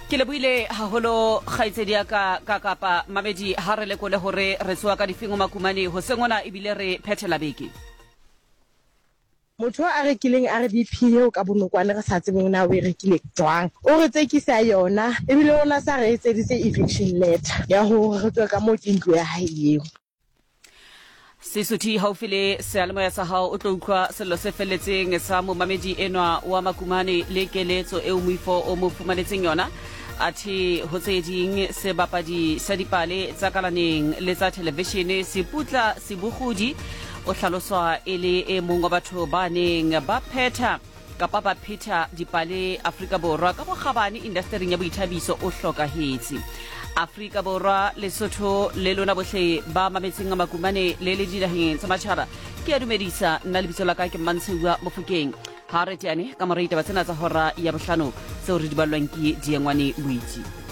ke leboile haholo kgaitsedi ya ka kapa mamedi ha re lekole hore re tswa ka difingo makumane ho sengona ebile re phethela beke motho a rekileng a re diphile ka bonokwane re sa tsebeng na o e rekile jwang o re tsekisa yona ebile ona sa re etseditse eviction letter ya hore re tswe ka mo tintlo ya hae eo Sesuthi haufile sealemoya sa hao o tlo utlwa sello se felletseng sa momamedi enwa wa makumane le keletso e moifo o mo fumanetseng yona athi ho tseding se bapadi sa dipale tsa kalaneng le tsa televishene Seputla Sebogodi o hlaloswa ele e mong wa batho ba neng ba phetha kapa ba pheta dipale Afrika Borwa ka bogabane industry ya boithabiso o hlokahetse Afrika Borwa Lesotho le lona bohle ba mametseng a makumane le le dinaheng tsa matjhaba ke a dumedisa nna lebitso la ka ke Mantshiwa Mofokeng ha re tiane ka moreita ba tsena tsa hora ya bohlano tseo re di balwang ke Diengwane Boitsi